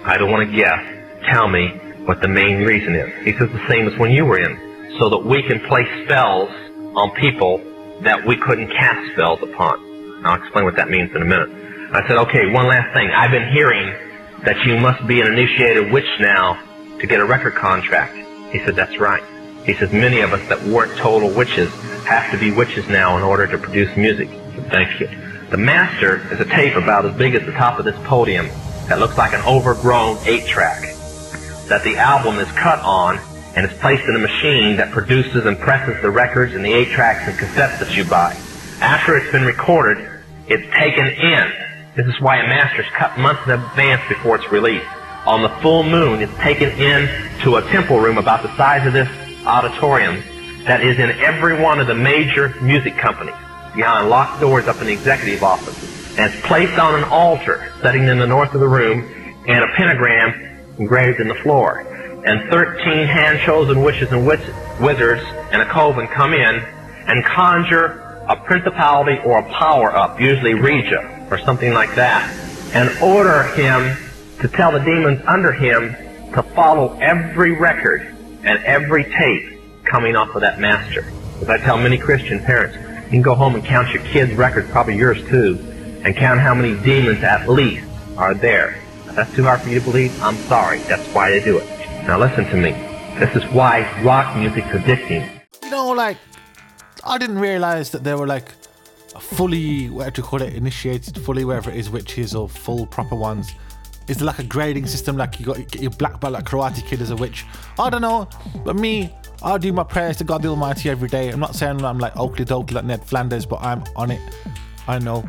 I don't want to guess. Tell me what the main reason is. He says the same as when you were in, so that we can place spells on people that we couldn't cast spells upon. I'll explain what that means in a minute. I said, okay, one last thing. I've been hearing that you must be an initiated witch now to get a record contract. He said, that's right. He says, many of us that weren't total witches have to be witches now in order to produce music. I said, thank you. The master is a tape about as big as the top of this podium that looks like an overgrown 8-track that the album is cut on and is placed in a machine that produces and presses the records and the 8-tracks and cassettes that you buy. After it's been recorded, it's taken in. This is why a master's cut months in advance before it's released. On the full moon, it's taken in to a temple room about the size of this auditorium that is in every one of the major music companies, behind locked doors up in the executive office. And it's placed on an altar sitting in the north of the room and a pentagram engraved in the floor. And 13 hand-chosen witches and wizards and a coven come in and conjure a principality or a power-up, usually Regia or something like that, and order him to tell the demons under him to follow every record and every tape coming off of that master. As I tell many Christian parents, you can go home and count your kids' records, probably yours too, and count how many demons at least are there. If that's too hard for you to believe, I'm sorry. That's why they do it. Now listen to me. This is why rock music's addicting. You know, like, I didn't realize that they were like fully, what do you call it, initiated, fully wherever it is, witches or full proper ones. Is there like a grading system, like you got to get your black belt like Karate Kid as a witch? I don't know, but me, I do my prayers to God the Almighty every day. I'm not saying I'm like Oakley Dokley like Ned Flanders, but I'm on it. I know.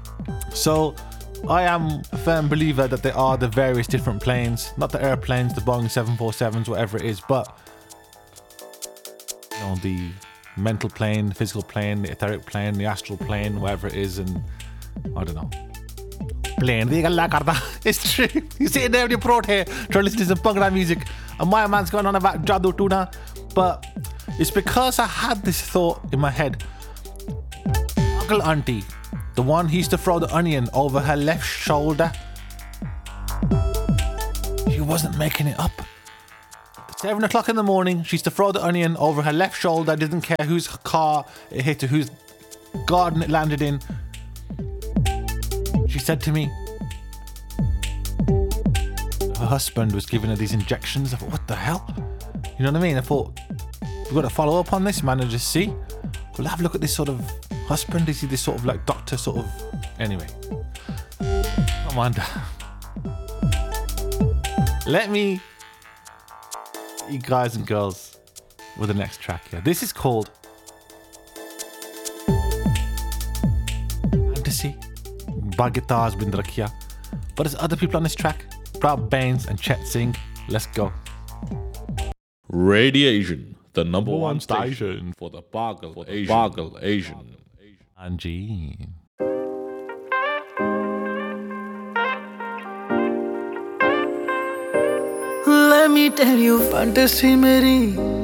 So I am a firm believer that there are the various different planes, not the airplanes, the Boeing 747s, whatever it is, but you know, the mental plane, the physical plane, the etheric plane, the astral plane, whatever it is, and I don't know. Plane, it's true. You're sitting there with your throat here trying to listen to some Bhangra music, and my man's going on about Jadoo Tuna, but it's because I had this thought in my head. Uncle Auntie, the one who used to throw the onion over her left shoulder, she wasn't making it up. 7 o'clock in the morning, she used to throw the onion over her left shoulder, didn't care whose car it hit or whose garden it landed in. She said to me, her husband was giving her these injections. I thought, what the hell? You know what I mean? I thought, we've got to follow up on this, man, and just see. We'll have a look at this sort of husband. Is he this sort of like doctor sort of... Anyway. Come on. Let me... you guys and girls with the next track here. This is called Fantasy by Guitars Bindrakia. But there's other people on this track. Proud Baines and Chet Singh. Let's go. Radiation, the number one station for the Boggle Asian. Angie. Let me tell you fantasy मेरी